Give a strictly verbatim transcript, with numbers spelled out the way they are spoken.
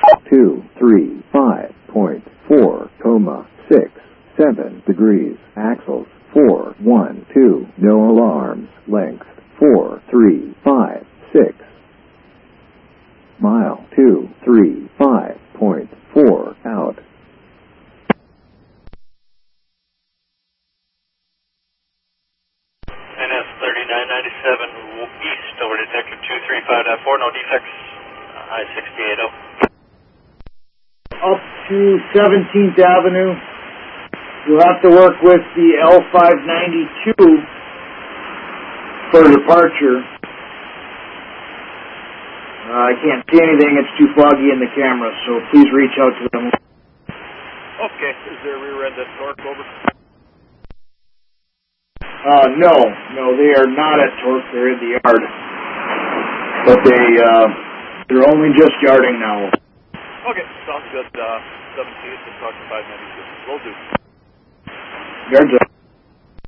two three five point four, comma, six seven degrees, axles, four one two, no alarms, length, four three five six, mile, two three five point four, out. N S thirty-nine ninety-seven east over detector two three five point four, no defects, I sixty-eight oh. Up to seventeenth Avenue. You'll have to work with the L five ninety-two for departure. Uh, I can't see anything. It's too foggy in the camera, so please reach out to them. Okay. Is there a rear end at Torque, over? Uh, no. No, they are not at Torque. They're in the yard. But they, uh, they're only just yarding now. Okay. Sounds good. Uh, seventeenth and talk to five ninety-two. Will do. Yards up.